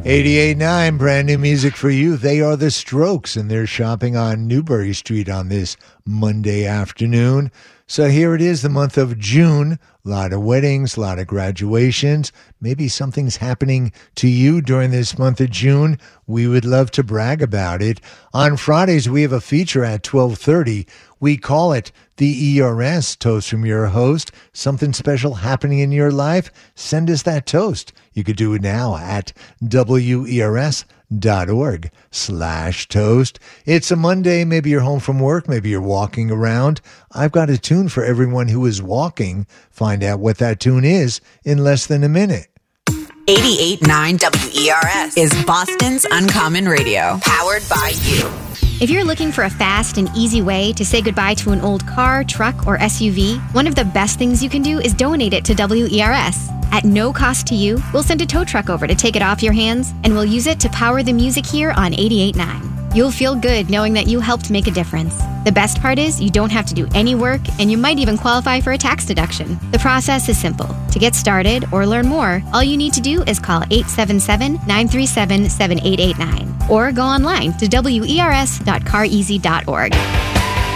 88.9, brand new music for you. They are the Strokes, and they're shopping on Newbury Street on this Monday afternoon. So here it is, the month of June. A lot of weddings, a lot of graduations. Maybe something's happening to you during this month of June. We would love to brag about it. On Fridays, we have a feature at 12:30. We call it the ERS Toast from your host. Something special happening in your life? Send us that toast. You could do it now at wers.org/toast. It's a Monday. Maybe you're home from work. Maybe you're walking around. I've got a tune for everyone who is walking. Find out what that tune is in less than a minute. 88.9 WERS is Boston's Uncommon Radio, powered by you. If you're looking for a fast and easy way to say goodbye to an old car, truck, or SUV, one of the best things you can do is donate it to WERS. At no cost to you, we'll send a tow truck over to take it off your hands, and we'll use it to power the music here on 88.9. You'll feel good knowing that you helped make a difference. The best part is you don't have to do any work, and you might even qualify for a tax deduction. The process is simple. To get started or learn more, all you need to do is call 877-937-7889 or go online to wers.careasy.org.